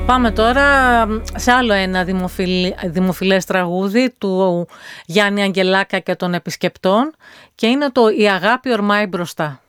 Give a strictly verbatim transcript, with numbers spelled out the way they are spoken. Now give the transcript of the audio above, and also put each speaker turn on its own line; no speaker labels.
Πάμε τώρα σε άλλο ένα δημοφιλ... δημοφιλές τραγούδι του Γιάννη Αγγελάκα και των Επισκεπτών και είναι το «Η αγάπη ορμάει μπροστά».